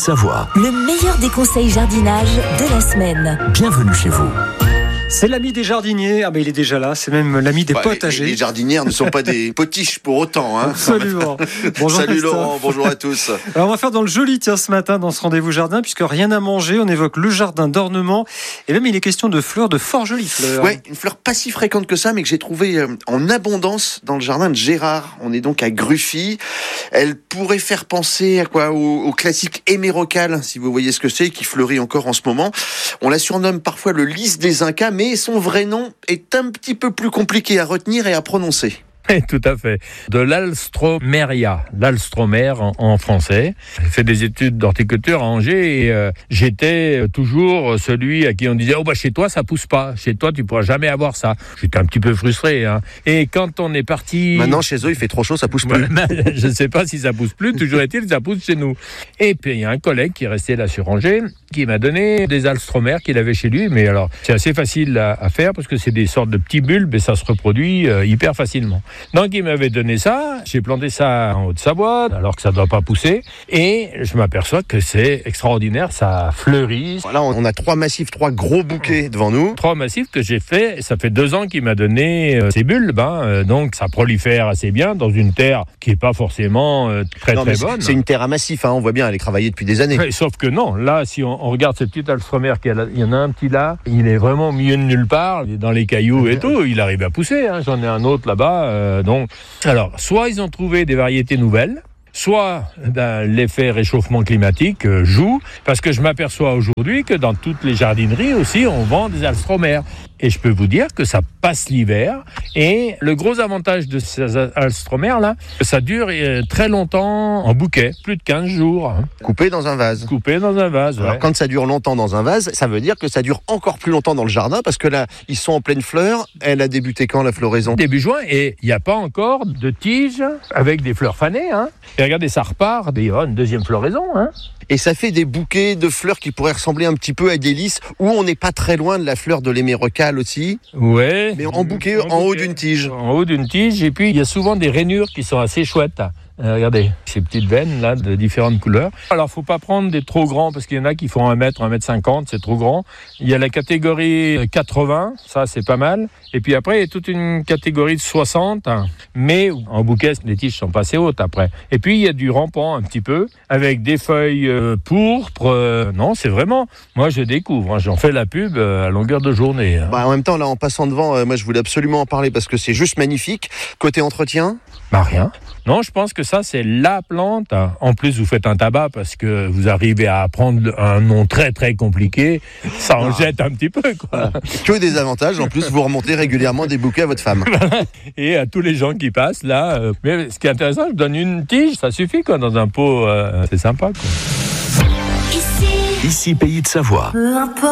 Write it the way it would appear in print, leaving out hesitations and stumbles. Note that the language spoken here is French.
Savoie. Le meilleur des conseils jardinage de la semaine. Bienvenue chez vous. C'est l'ami des jardiniers. Ah, mais il est déjà là. C'est même l'ami des potagers. Les jardinières ne sont pas des potiches pour autant. Hein. Absolument. Bonjour. Salut Christophe. Laurent, bonjour à tous. Alors, on va faire dans le joli, tiens, ce matin, dans ce rendez-vous jardin, puisque rien à manger. On évoque le jardin d'ornement. Et même, il est question de fleurs, de fort jolies fleurs. Ouais, une fleur pas si fréquente que ça, mais que j'ai trouvée en abondance dans le jardin de Gérard. On est donc à Gruffy. Elle pourrait faire penser à quoi? Au classique hémérocal, si vous voyez ce que c'est, qui fleurit encore en ce moment. On la surnomme parfois le lys des Incas, mais son vrai nom est un petit peu plus compliqué à retenir et à prononcer. Tout à fait. De l'Alstromeria, l'Alstromère en français. J'ai fait des études d'horticulture à Angers et j'étais toujours celui à qui on disait « Oh bah chez toi ça pousse pas, chez toi tu pourras jamais avoir ça ». J'étais un petit peu frustré. Hein. Et quand on est parti... Maintenant chez eux il fait trop chaud, ça pousse plus. Je ne sais pas si ça pousse plus, toujours est-il ça pousse chez nous. Et puis il y a un collègue qui est resté là sur Angers qui m'a donné des Alstromères qu'il avait chez lui. Mais alors c'est assez facile à faire parce que c'est des sortes de petits bulbes et ça se reproduit hyper facilement. Donc il m'avait donné ça, j'ai planté ça en Haute-Savoie, alors que ça ne doit pas pousser, et je m'aperçois que c'est extraordinaire, ça fleurit. Là on a 3 massifs, 3 gros bouquets devant nous. 3 massifs que j'ai fait, ça fait 2 ans qu'il m'a donné ces bulbes, donc ça prolifère assez bien dans une terre qui n'est pas forcément très bonne. C'est une terre à massif, on voit bien, elle est travaillée depuis des années. Ouais, sauf que non, là si on regarde ce petit Alstromer, il y en a un petit là, il est vraiment au milieu de nulle part, il est dans les cailloux et tout, il arrive à pousser, j'en ai un autre là-bas. Donc, alors, soit ils ont trouvé des variétés nouvelles, soit l'effet réchauffement climatique joue, parce que je m'aperçois aujourd'hui que dans toutes les jardineries aussi, on vend des Alstromères. Et je peux vous dire que ça passe l'hiver. Et le gros avantage de ces Alstromères-là, ça dure très longtemps en bouquet, plus de 15 jours. Coupé dans un vase. Coupé dans un vase, Alors, quand ça dure longtemps dans un vase, ça veut dire que ça dure encore plus longtemps dans le jardin, parce que là, ils sont en pleine fleur. Elle a débuté quand, la floraison? Début juin, et il n'y a pas encore de tiges avec des fleurs fanées. Et regardez, ça repart, il y aura une deuxième floraison. Et ça fait des bouquets de fleurs qui pourraient ressembler un petit peu à des lys, où on n'est pas très loin de la fleur de l'hémérocal aussi. Ouais. Mais en bouquet, en haut d'une tige. En haut d'une tige, et puis il y a souvent des rainures qui sont assez chouettes. Regardez, ces petites veines là de différentes couleurs. Alors faut pas prendre des trop grands parce qu'il y en a qui font 1 mètre, 1m50, c'est trop grand. Il y a la catégorie 80, ça c'est pas mal. Et puis après il y a toute une catégorie de 60, mais en bouquet les tiges sont pas assez hautes après. Et puis il y a du rampant un petit peu avec des feuilles pourpres. Non, c'est vraiment, moi je découvre, j'en fais la pub à longueur de journée. En même temps là en passant devant, moi je voulais absolument en parler parce que c'est juste magnifique. Côté entretien? Rien. Non, je pense que ça, c'est la plante. En plus, vous faites un tabac parce que vous arrivez à apprendre un nom très, très compliqué. Ça en jette un petit peu, quoi. Que des avantages. En plus, vous remontez régulièrement des bouquets à votre femme. Et à tous les gens qui passent, là. Mais ce qui est intéressant, je donne une tige, ça suffit, quoi, dans un pot. C'est sympa, quoi. Ici, Pays de Savoie.